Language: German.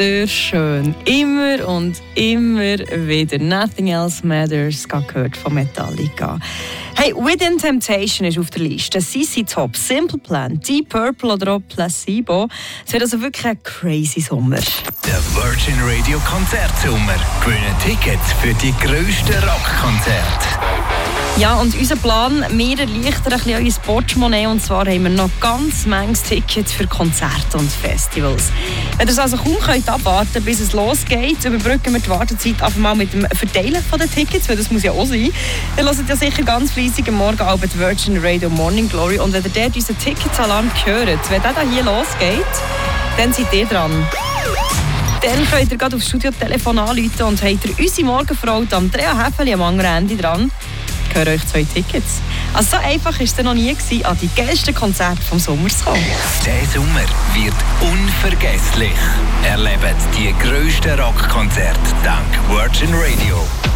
Sehr schön. Immer und immer wieder. Nothing Else Matters, gehört von Metallica. Hey, Within Temptation ist auf der Liste. CC Top, Simple Plan, Deep Purple oder auch Placebo. Es wird also wirklich ein crazy Sommer. Der Virgin Radio Konzertsommer. Gewinnen Tickets für die grössten Rockkonzerte. Ja, und unser Plan, wir erleichtern ein bisschen euer Portemonnaie. Und zwar haben wir noch ganz manches Tickets für Konzerte und Festivals. Wenn ihr es also kaum könnt abwarten, bis es losgeht, überbrücken wir die Wartezeit einfach mal mit dem Verteilen von den Tickets, weil das muss ja auch sein. Ihr hört ja sicher ganz fleissig am Morgen auch die Virgin Radio Morning Glory. Und wenn ihr dort unseren Ticketsalarm hört, wenn der hier losgeht, dann seid ihr dran. Dann könnt ihr gerade aufs Studiotelefon anrufen und habt ihr unsere Morgenfrau Andrea Häfeli am anderen Ende dran. Gehören euch 2 Tickets. Also so einfach war es noch nie, an die geilsten Konzerte vom Sommer zu kommen. Der Sommer wird unvergesslich. Erlebt die grössten Rockkonzerte dank Virgin Radio.